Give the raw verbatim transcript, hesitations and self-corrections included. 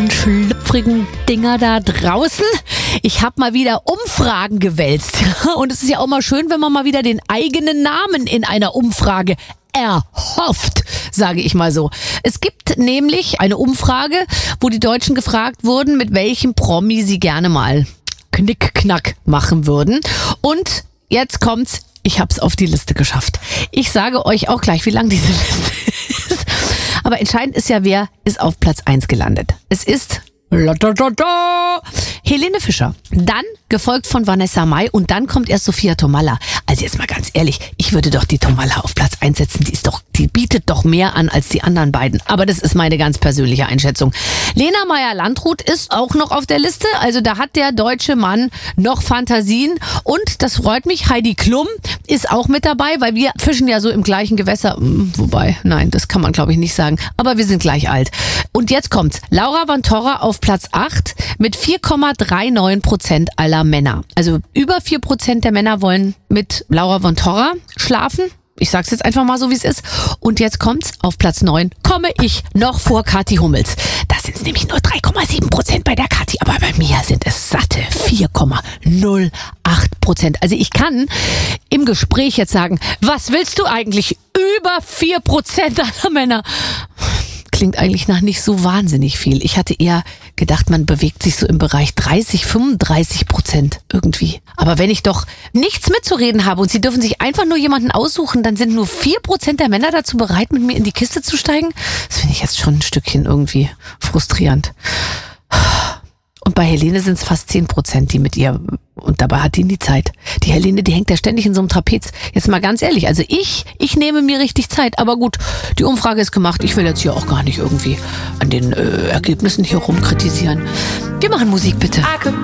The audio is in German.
kleinen schlüpfrigen Dinger da draußen. Ich habe mal wieder Umfragen gewälzt. Und es ist ja auch mal schön, wenn man mal wieder den eigenen Namen in einer Umfrage erhofft, sage ich mal so. Es gibt nämlich eine Umfrage, wo die Deutschen gefragt wurden, mit welchem Promi sie gerne mal Knick-Knack machen würden. Und jetzt kommt's, ich habe es auf die Liste geschafft. Ich sage euch auch gleich, wie lang diese Liste ist. Aber entscheidend ist ja, wer ist auf Platz eins gelandet. Es ist Helene Fischer. Dann gefolgt von Vanessa Mai und dann kommt erst Sophia Tomalla. Also jetzt mal ganz ehrlich, ich würde doch die Tomalla auf Platz eins setzen. Die ist doch, die bietet doch mehr an als die anderen beiden. Aber das ist meine ganz persönliche Einschätzung. Lena Meyer-Landrut ist auch noch auf der Liste. Also da hat der deutsche Mann noch Fantasien. Und das freut mich, Heidi Klum ist auch mit dabei, weil wir fischen ja so im gleichen Gewässer. Wobei, nein, das kann man glaube ich nicht sagen. Aber wir sind gleich alt. Und jetzt kommt's. Laura Van Torra auf Platz acht mit vier Komma neununddreißig Prozent aller Männer. Also über vier Prozent der Männer wollen mit Laura Van Torra schlafen. Ich sag's jetzt einfach mal so, wie es ist. Und jetzt kommt's, auf Platz neun komme ich noch vor Kathi Hummels. Das sind nämlich nur drei Komma sieben Prozent bei der Kathi, aber bei mir sind es satte vier Komma null acht Prozent. Also ich kann im Gespräch jetzt sagen, was willst du eigentlich? Über vier Prozent aller Männer. Klingt eigentlich nach nicht so wahnsinnig viel. Ich hatte eher gedacht, man bewegt sich so im Bereich dreißig, fünfunddreißig Prozent irgendwie. Aber wenn ich doch nichts mitzureden habe und Sie dürfen sich einfach nur jemanden aussuchen, dann sind nur vier Prozent der Männer dazu bereit, mit mir in die Kiste zu steigen. Das finde ich jetzt schon ein Stückchen irgendwie frustrierend. Und bei Helene sind es fast zehn Prozent, die mit ihr, und dabei hat die nie Zeit. Die Helene, die hängt ja ständig in so einem Trapez. Jetzt mal ganz ehrlich, also ich, ich nehme mir richtig Zeit. Aber gut, die Umfrage ist gemacht. Ich will jetzt hier auch gar nicht irgendwie an den äh, Ergebnissen hier rumkritisieren. Wir machen Musik, bitte.